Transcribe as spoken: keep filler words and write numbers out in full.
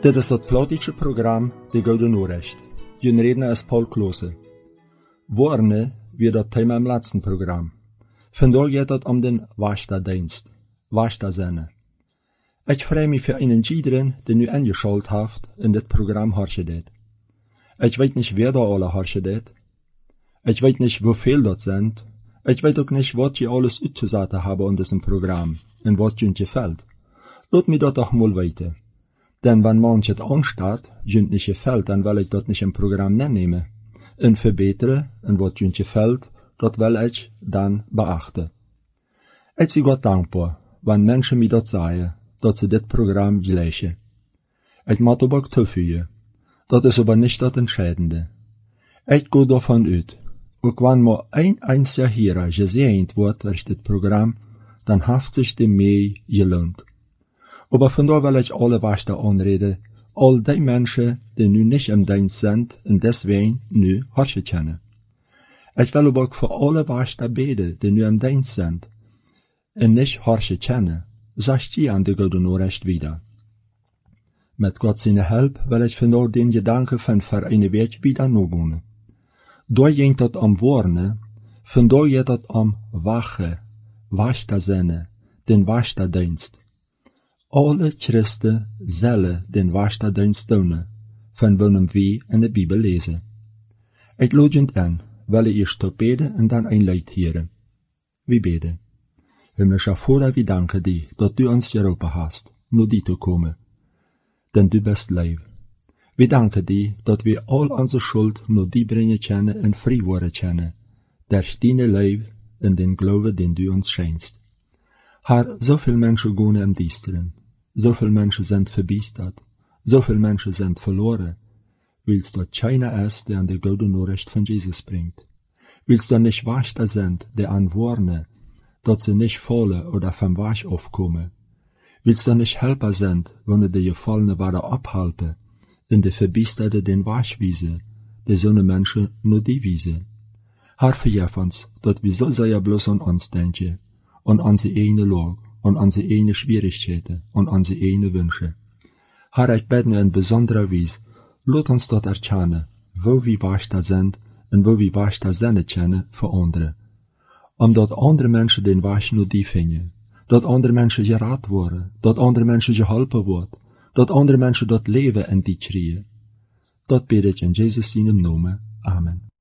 Dit is dat politische programma De Gouden Noorrecht. Je redner is Paul Klose. Woorden weer dat thema im laatste programma. Vandaag gaat het om den Waschda-dienst. Waschda-zenne. Ik freue mich für einen iedereen die nu eingeschaltet heeft in dit programma harsje dit. Ich weet nicht, wer da alle harsje dit. Ich weet nicht, wieviel dat sind. Ich weet ook nicht, wat je alles uitgezaten hebben in diesem Programm en wat je gefällt. Laat mich dat doch mal weten. Denn wenn manche het anstaat, junt nicht gefällt, dann will ich dat nicht im Programm nehmen. En verbeteren, en wat junt gefällt, dat will ich dann beachten. Ich bin Gott dankbar, wenn Menschen mir dat sagen, dat sie dit Programm gleichen. Ich mag aber auch zufügen. Dat is aber nicht das Entscheidende. Ich gehe davon aus, auch wenn mal ein einziger Hörer gesehnt wird durch das Programm, dann hat sich die mehr gelohnt. Aber von da will ich alle Waschda anreden, all die Menschen, die nu nicht im Dienst sind und deswegen nu Harsje kennen. Ich will aber auch für alle Waschda beten, die nu im Dienst sind und nicht Harsje kennen, sagt je an der Gouden Noorrecht wieder. Mit Gott seine Hilfe will ich von da den Gedanken von für eine Weg wieder nachgehen. Da ging das am Worne, von da geht das am Wache, Waschda-Sinne, den Waschda-Dienst. Alle Christen zullen den Waschda-Dienst doen, van wanneer we in de Bibel lezen. Ik lade je aan, wil je eerst tot beden en dan een lied horen. We beden. Himmlischer Vater, we danken dir, dat du ons geroepen hast, naar die te komen. Denn du bist lief. We danken dir, dat we al onze schuld naar die brengen kunnen en vrij worden kunnen, durch deine lief en den Glauben, den du ons schenkt. Herr, zoveel mensen gaan im Düsteren. Zoveel mensen sind verbiestert. Zoveel mensen sind verloren. Willst dort keiner ist, der an der Gouden Noorrecht von Jesus bringt. Willst du nicht Waschda sind, der anwarne, dass sie nicht fallen oder vom Wasch aufkommen. Willst du nicht Helper sind, wenn die Gefallene wieder abhalten, in der Verbiesterte den Wasch wiese, der so ne Menschen nur die wiese. Herr, verjef uns, dass wir so sehr bloß an uns denken, an unsere eigene Lage, an unsere eigene Schwierigkeiten, an unsere eigene Wünsche. Herr, ich bete nur in besonderer Weise, lass uns dort erkennen, wo wir Waschda sind und wo wir Waschda sind kennen für andere. Um dort andere Menschen den Wasch nur die finden, dort andere Menschen gerat worden, dort andere Menschen geholpen wird, dort andere Menschen dort leben in die kriegen. Dat bete ich in Jesus seinem Namen. Amen.